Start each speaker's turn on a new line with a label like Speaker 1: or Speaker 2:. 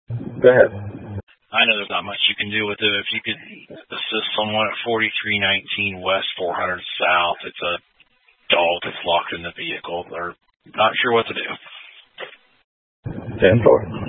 Speaker 1: Go ahead.
Speaker 2: I know there's not much you can do with it. If you could assist someone at 4319 West 400 South, it's a dog that's locked in the vehicle. They're not sure what to do.
Speaker 1: 10-4.